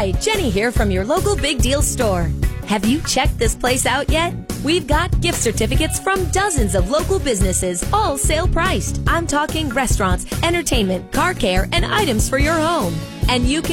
Hi, Jenny here from your local Big Deal store. Have you checked this place out yet? We've got gift certificates from dozens of local businesses, all sale priced. I'm talking restaurants, entertainment, car care, and items for your home. And you can